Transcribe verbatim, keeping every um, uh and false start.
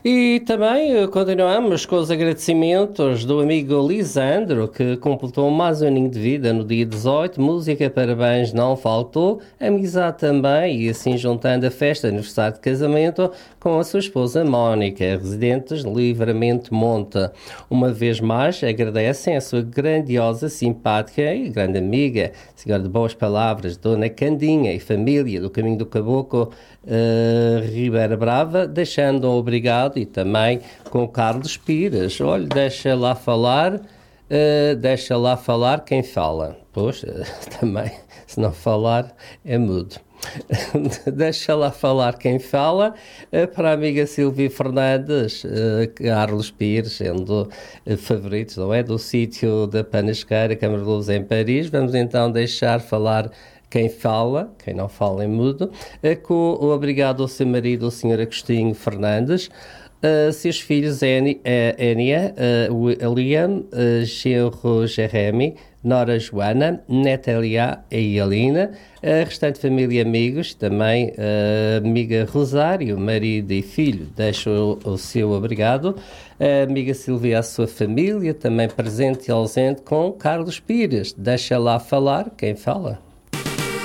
E também eh, continuamos com os agradecimentos do amigo Lisandro, que completou mais um aninho de vida no dia dezoito. Música, parabéns, não faltou. Amizade também, e assim juntando a festa de aniversário de casamento com a sua esposa Mónica, residentes de Livramento Monte. Uma vez mais, agradecem a sua grandiosa, simpática e grande amiga, senhora de boas palavras, Dona Candinha e família do Caminho do Caboclo, uh, Ribeira Brava, deixando-o obrigado e também com o Carlos Pires. Olha, deixa lá falar, uh, deixa lá falar quem fala. Poxa, também, se não falar, é mudo. Deixa lá falar quem fala, uh, para a amiga Silvia Fernandes, uh, Carlos Pires, sendo uh, favoritos, não é? Do sítio da Panasqueira, Câmara de Luz em Paris. Vamos então deixar falar quem fala, quem não fala em mudo, uh, com o obrigado ao seu marido, o senhor Agostinho Fernandes, uh, seus filhos Enia, uh, Liam, uh, genro Jeremy, Nora Joana, neta Elia e Elina, a restante família e amigos, também a amiga Rosário, marido e filho, deixa o, o seu obrigado, a amiga Silvia, a sua família, também presente e ausente com Carlos Pires, deixa lá falar quem fala.